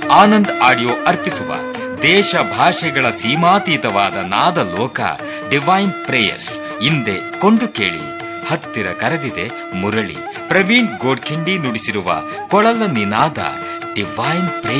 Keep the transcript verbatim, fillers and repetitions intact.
Anand audio ಅರ್ಪಿಸುವ ದೇಶ ಭಾಷೆಗಳ ಸೀಮಾತೀತವಾದ ನಾದ ಲೋಕ ಡಿವೈನ್ ಪ್ರೇಯರ್ಸ್ ಹಿಂದೆ ಕೊಂಡು ಕೇಳಿ. ಹತ್ತಿರ ಕರೆದಿದೆ ಮುರಳಿ. ಪ್ರವೀಣ್ ಗೋಡ್ಖಿಂಡಿ ನುಡಿಸಿರುವ ಕೊಳಲ ನಿನಾದ ಡಿವೈನ್ ಪ್ರೇಯರ್ಸ್.